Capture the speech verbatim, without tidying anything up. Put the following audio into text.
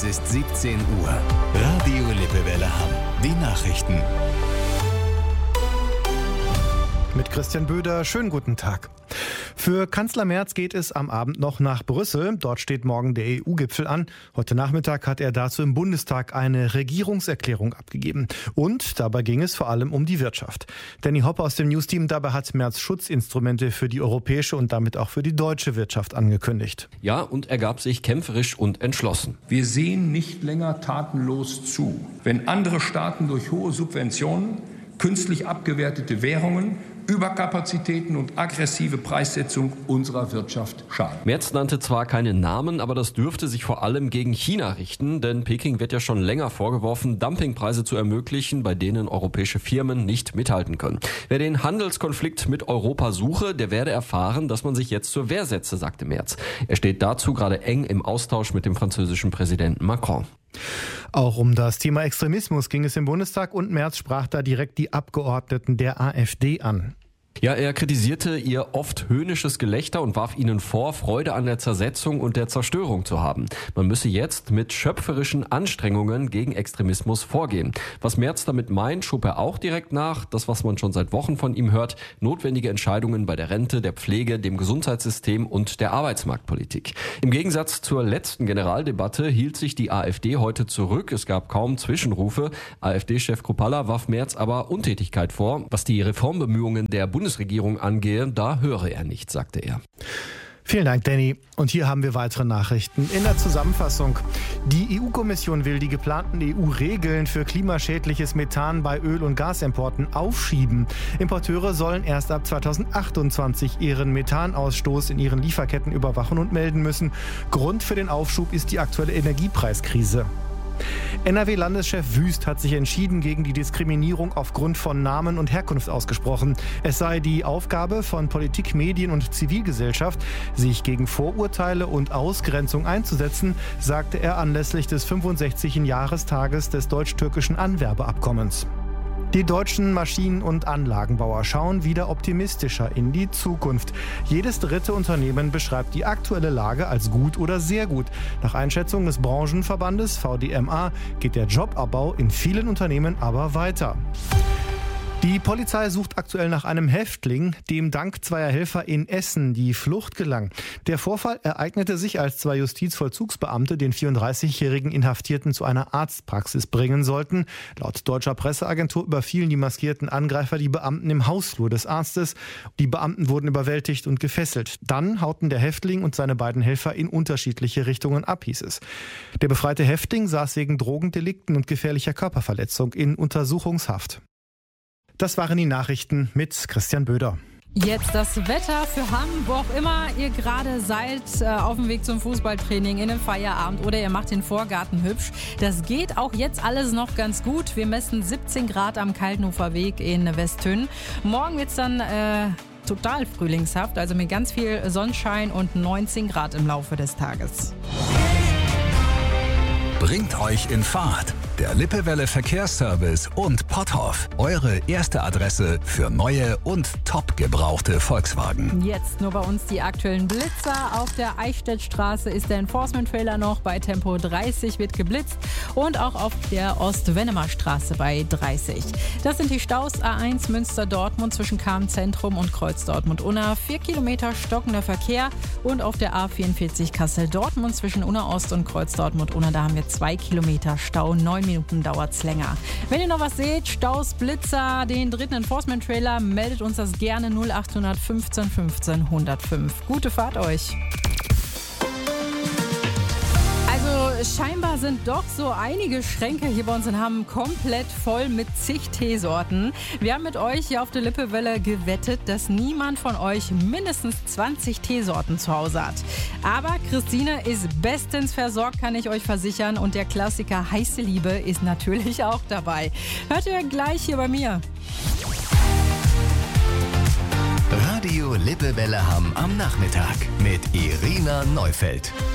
Es ist siebzehn Uhr. Radio Lippewelle Hamm. Die Nachrichten. Mit Christian Böder, schönen guten Tag. Für Kanzler Merz geht es am Abend noch nach Brüssel. Dort steht morgen der E U-Gipfel an. Heute Nachmittag hat er dazu im Bundestag eine Regierungserklärung abgegeben. Und dabei ging es vor allem um die Wirtschaft. Danny Hopp aus dem Newsteam, dabei hat Merz Schutzinstrumente für die europäische und damit auch für die deutsche Wirtschaft angekündigt. Ja, und er gab sich kämpferisch und entschlossen. Wir sehen nicht länger tatenlos zu, wenn andere Staaten durch hohe Subventionen, künstlich abgewertete Währungen, Überkapazitäten und aggressive Preissetzung unserer Wirtschaft schaden. Merz nannte zwar keine Namen, aber das dürfte sich vor allem gegen China richten, denn Peking wird ja schon länger vorgeworfen, Dumpingpreise zu ermöglichen, bei denen europäische Firmen nicht mithalten können. Wer den Handelskonflikt mit Europa suche, der werde erfahren, dass man sich jetzt zur Wehr setze, sagte Merz. Er steht dazu gerade eng im Austausch mit dem französischen Präsidenten Macron. Auch um das Thema Extremismus ging es im Bundestag und Merz sprach da direkt die Abgeordneten der AfD an. Ja, er kritisierte ihr oft höhnisches Gelächter und warf ihnen vor, Freude an der Zersetzung und der Zerstörung zu haben. Man müsse jetzt mit schöpferischen Anstrengungen gegen Extremismus vorgehen. Was Merz damit meint, schob er auch direkt nach. Das, was man schon seit Wochen von ihm hört, notwendige Entscheidungen bei der Rente, der Pflege, dem Gesundheitssystem und der Arbeitsmarktpolitik. Im Gegensatz zur letzten Generaldebatte hielt sich die AfD heute zurück. Es gab kaum Zwischenrufe. AfD-Chef Kruppalla warf Merz aber Untätigkeit vor. Was die Reformbemühungen der Bundesregierung Bundesregierung angehe, da höre er nicht, sagte er. Vielen Dank, Danny. Und hier haben wir weitere Nachrichten in der Zusammenfassung. Die E U-Kommission will die geplanten E U-Regeln für klimaschädliches Methan bei Öl- und Gasimporten aufschieben. Importeure sollen erst ab zweitausendachtundzwanzig ihren Methanausstoß in ihren Lieferketten überwachen und melden müssen. Grund für den Aufschub ist die aktuelle Energiepreiskrise. N R W-Landeschef Wüst hat sich entschieden gegen die Diskriminierung aufgrund von Namen und Herkunft ausgesprochen. Es sei die Aufgabe von Politik, Medien und Zivilgesellschaft, sich gegen Vorurteile und Ausgrenzung einzusetzen, sagte er anlässlich des fünfundsechzigsten Jahrestages des deutsch-türkischen Anwerbeabkommens. Die deutschen Maschinen- und Anlagenbauer schauen wieder optimistischer in die Zukunft. Jedes dritte Unternehmen beschreibt die aktuelle Lage als gut oder sehr gut. Nach Einschätzung des Branchenverbandes V D M A geht der Jobabbau in vielen Unternehmen aber weiter. Die Polizei sucht aktuell nach einem Häftling, dem dank zweier Helfer in Essen die Flucht gelang. Der Vorfall ereignete sich, als zwei Justizvollzugsbeamte den vierunddreißigjährigen Inhaftierten zu einer Arztpraxis bringen sollten. Laut deutscher Presseagentur überfielen die maskierten Angreifer die Beamten im Hausflur des Arztes. Die Beamten wurden überwältigt und gefesselt. Dann hauten der Häftling und seine beiden Helfer in unterschiedliche Richtungen ab, hieß es. Der befreite Häftling saß wegen Drogendelikten und gefährlicher Körperverletzung in Untersuchungshaft. Das waren die Nachrichten mit Christian Böder. Jetzt das Wetter für Hamm, wo auch immer ihr gerade seid, äh, auf dem Weg zum Fußballtraining, in den Feierabend oder ihr macht den Vorgarten hübsch. Das geht auch jetzt alles noch ganz gut. Wir messen siebzehn Grad am Kaltenhofer Weg in Westhünn. Morgen wird's dann äh, total frühlingshaft, also mit ganz viel Sonnenschein und neunzehn Grad im Laufe des Tages. Bringt euch in Fahrt. Der Lippewelle Verkehrsservice und Potthoff. Eure erste Adresse für neue und top gebrauchte Volkswagen. Jetzt nur bei uns die aktuellen Blitzer. Auf der Eichstättstraße ist der Enforcement-Trailer noch. Bei Tempo dreißig wird geblitzt. Und auch auf der Ost-Wennemer-Straße bei dreißig. Das sind die Staus A eins Münster-Dortmund zwischen Cham-Zentrum und Kreuz-Dortmund-Unna. Vier Kilometer stockender Verkehr. Und auf der A vierundvierzig Kassel-Dortmund zwischen Unna-Ost und Kreuz-Dortmund-Unna. Da haben wir zwei Kilometer Stau. Neun Minuten dauert es länger. Wenn ihr noch was seht, Staus, Blitzer, den dritten Enforcement-Trailer, meldet uns das gerne null achthundert fünfzehn fünfzehn hundertfünf. Gute Fahrt euch. Also scheinbar sind doch so einige Schränke hier bei uns in Hamm komplett voll mit zig Teesorten. Wir haben mit euch hier auf der Lippewelle gewettet, dass niemand von euch mindestens zwanzig Teesorten zu Hause hat. Aber Christine ist bestens versorgt, kann ich euch versichern. Und der Klassiker Heiße Liebe ist natürlich auch dabei. Hört ihr gleich hier bei mir. Radio Lippewelle Hamm am Nachmittag mit Irina Neufeld.